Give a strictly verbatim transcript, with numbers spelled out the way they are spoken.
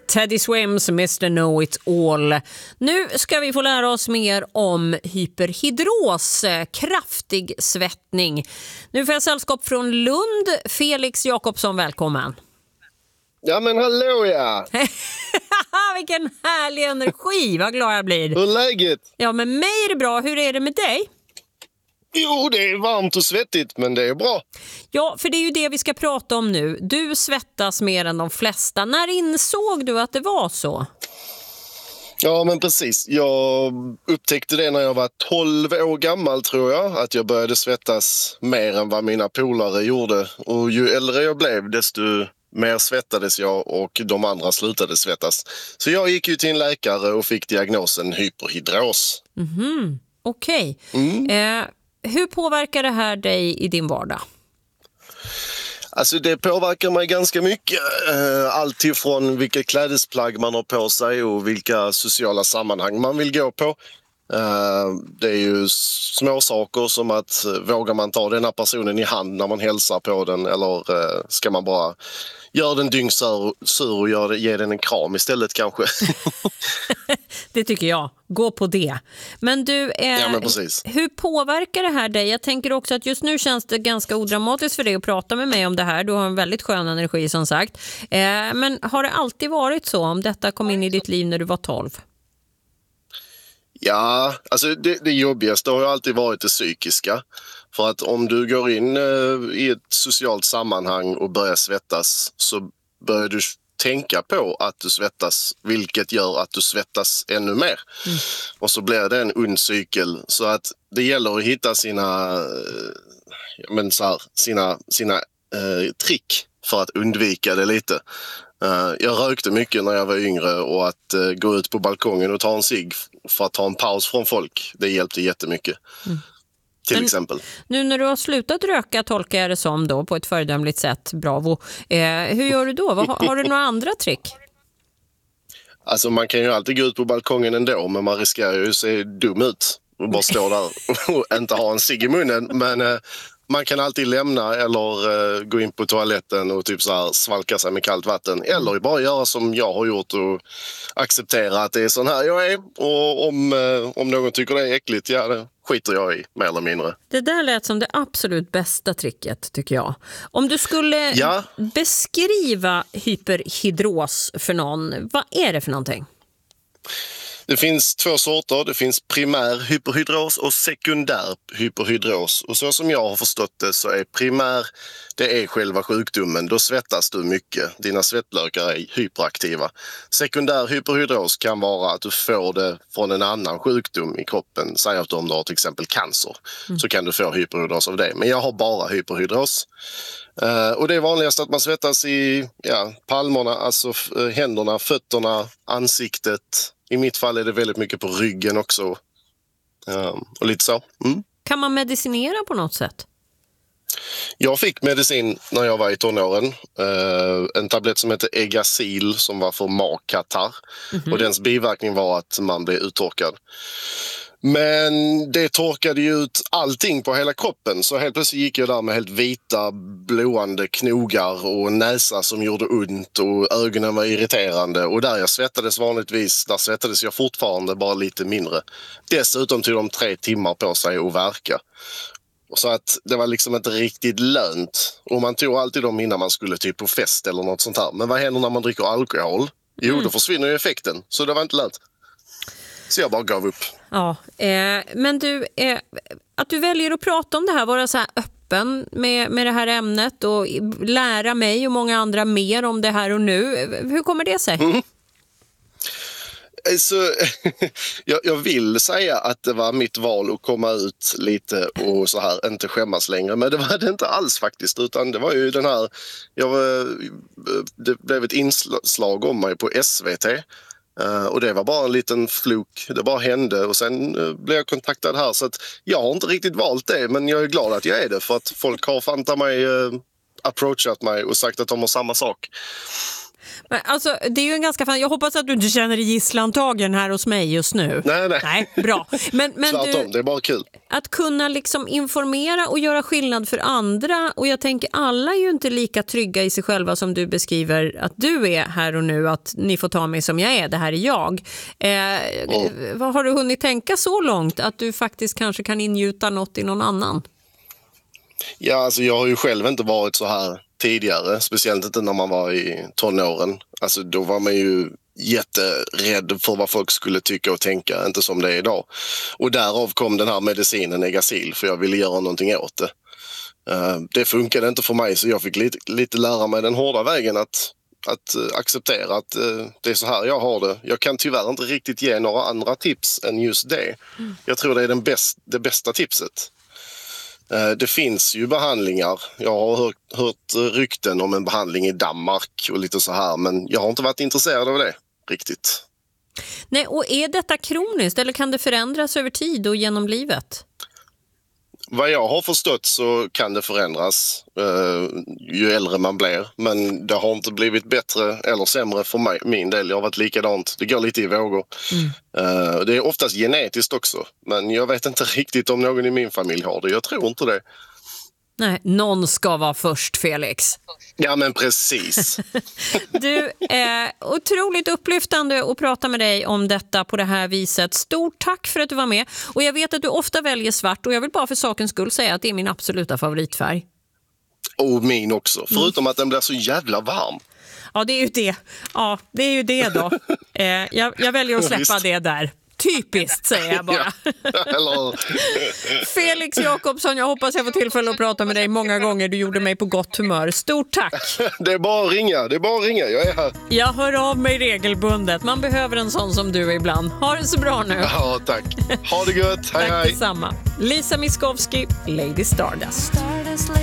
Teddy Swims, mister Know It All. Nu ska vi få lära oss mer om hyperhidros, kraftig svettning. Nu får jag sällskap från Lund. Felix Jakobsson, välkommen. Ja men hallå ja! Vilken härlig energi, vad glad jag blir. Hur är läget? Ja, med mig är det bra. Hur är det med dig? Jo, det är varmt och svettigt, men det är bra. Ja, för det är ju det vi ska prata om nu. Du svettas mer än de flesta. När insåg du att det var så? Ja, men precis. Jag upptäckte det när jag var tolv år gammal, tror jag. Att jag började svettas mer än vad mina polare gjorde. Och ju äldre jag blev, desto mer svettades jag och de andra slutade svettas. Så jag gick ju till en läkare och fick diagnosen hyperhidros. Mhm, okej. Okay. Mm. Eh, hur påverkar det här dig i din vardag? Alltså det påverkar mig ganska mycket. Allt ifrån vilka klädesplagg man har på sig och vilka sociala sammanhang man vill gå på. Det är ju små saker som att vågar man ta den här personen i hand när man hälsar på den, eller ska man bara göra den dyngsur och gör det, ge den en kram istället kanske. Det tycker jag. Gå på det. Men du, eh, ja, men precis. Hur påverkar det här dig? Jag tänker också att just nu känns det ganska odramatiskt för dig att prata med mig om det här. Du har en väldigt skön energi som sagt. Eh, men har det alltid varit så om detta kom in i ditt liv när du var tolv? Ja, alltså det, det jobbigaste har ju alltid varit det psykiska. För att om du går in eh, i ett socialt sammanhang och börjar svettas, så börjar du tänka på att du svettas, vilket gör att du svettas ännu mer. Mm. Och så blir det en ond cykel. Så att det gäller att hitta sina, eh, men så här, sina, sina eh, trick för att undvika det lite. Uh, jag rökte mycket när jag var yngre, och att uh, gå ut på balkongen och ta en cigg för att ta en paus från folk, det hjälpte jättemycket. Mm. Till Men, exempel. Nu när du har slutat röka, tolkar jag det som då på ett föredömligt sätt, bravo. Eh, hur gör du då? Har, har du några andra trick? Alltså man kan ju alltid gå ut på balkongen ändå, men man riskerar ju att se dum ut och bara stå där och inte ha en cigg i munnen. Men uh, man kan alltid lämna eller uh, gå in på toaletten och typ så här svalka sig med kallt vatten. Eller bara göra som jag har gjort och acceptera att det är sån här jag är. Och om, uh, om någon tycker det är äckligt, ja, det skiter jag i, mer eller mindre. Det där lät som det absolut bästa tricket, tycker jag. Om du skulle ja. beskriva hyperhidros för någon, vad är det för någonting? Det finns två sorter. Det finns primär hyperhidros och sekundär hyperhidros. Och så som jag har förstått det så är primär, det är själva sjukdomen. Då svettas du mycket. Dina svettlökar är hyperaktiva. Sekundär hyperhidros kan vara att du får det från en annan sjukdom i kroppen. Säg att om du har till exempel cancer, mm. så kan du få hyperhidros av det. Men jag har bara hyperhidros. Uh, och det är vanligast att man svettas i ja, palmerna, alltså uh, händerna, fötterna, ansiktet. I mitt fall är det väldigt mycket på ryggen också. Um, och lite så. Mm. Kan man medicinera på något sätt? Jag fick medicin när jag var i tonåren. Uh, en tablett som heter Egacil som var för magkatarr. Mm-hmm. Och dens biverkning var att man blev uttorkad. Men det torkade ju ut allting på hela kroppen. Så helt plötsligt gick jag där med helt vita, blåande knogar och näsa som gjorde ont och ögonen var irriterande. Och där jag svettades vanligtvis, där svettades jag fortfarande, bara lite mindre. Dessutom tog de tre timmar på sig att verka. Så att det var liksom inte riktigt lönt. Och man tog alltid dem innan man skulle typ på fest eller något sånt här. Men vad händer när man dricker alkohol? Jo, mm. då försvinner ju effekten. Så det var inte lönt. Så jag bara gav upp. Ja, eh, men du, eh, att du väljer att prata om det här, vara så här öppen med, med det här ämnet och lära mig och många andra mer om det här och nu. Hur kommer det sig? Mm. Så, jag, jag vill säga att det var mitt val att komma ut lite och så här, inte skämmas längre. Men det var det inte alls faktiskt, utan det var ju den här, jag, det blev ett inslag om mig på S V T. Uh, och det var bara en liten fluk, det bara hände och sen uh, blev jag kontaktad här, så att jag har inte riktigt valt det, men jag är glad att jag är det, för att folk har fanta mig, uh, approachat mig och sagt att de har samma sak. Men alltså, det är ju en ganska fan. Jag hoppas att du inte känner dig gisslantagen här hos mig just nu. Nej, nej. Nej, bra. Men, men Tvärtom, du, det är bara kul. att kunna liksom informera och göra skillnad för andra. Och jag tänker, alla är ju inte lika trygga i sig själva som du beskriver att du är här och nu. Att ni får ta mig som jag är, det här är jag. Eh, mm. Vad har du hunnit tänka så långt att du faktiskt kanske kan ingjuta något i någon annan? Ja, alltså jag har ju själv inte varit så här tidigare, speciellt inte när man var i tonåren. Alltså då var man ju jätterädd för vad folk skulle tycka och tänka, inte som det är idag. Och därav kom den här medicinen Egasil, för jag ville göra någonting åt det. Uh, det funkade inte för mig, så jag fick lite, lite lära mig den hårda vägen att, att uh, acceptera att uh, det är så här jag har det. Jag kan tyvärr inte riktigt ge några andra tips än just det. Mm. Jag tror det är den bäst, det bästa tipset. Det finns ju behandlingar. Jag har hört, hört rykten om en behandling i Danmark och lite så här, men jag har inte varit intresserad av det riktigt. Nej, och är detta kroniskt eller kan det förändras över tid och genom livet? Vad jag har förstått så kan det förändras eh, ju äldre man blir, men det har inte blivit bättre eller sämre för mig, min del. Jag har varit likadant. Det går lite i vågor. Mm. Eh, det är oftast genetiskt också, men jag vet inte riktigt om någon i min familj har det. Jag tror inte det. Nej, någon ska vara först, Felix. Ja, men precis. Du, är otroligt upplyftande att prata med dig om detta på det här viset. Stort tack för att du var med. Och jag vet att du ofta väljer svart och jag vill bara för sakens skull säga att det är min absoluta favoritfärg. Och min också, förutom mm. att den blir så jävla varm. Ja, det är ju det. Ja, det är ju det då. eh, jag, jag väljer att släppa ja, det där. Typiskt, säger jag bara. Ja, Felix Jakobsson, jag hoppas jag får tillfälle att prata med dig många gånger. Du gjorde mig på gott humör. Stort tack. Det är bara att ringa, det är bara att ringa. Jag är här. Jag hör av mig regelbundet. Man behöver en sån som du ibland. Ha det så bra nu. Ja, tack. Ha det gött. Hej, tack hej. Detsamma. Lisa Miskovsky, Lady Stardust.